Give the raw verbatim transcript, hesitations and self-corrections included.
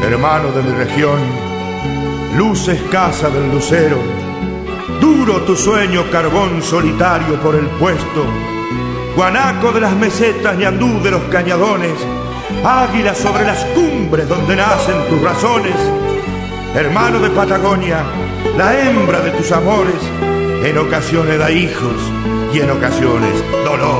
hermano de mi región, luz escasa del lucero, duro tu sueño, carbón solitario por el puesto, guanaco de las mesetas, ñandú de los cañadones, águila sobre las cumbres donde nacen tus razones, hermano de Patagonia, la hembra de tus amores, en ocasiones da hijos y en ocasiones dolor.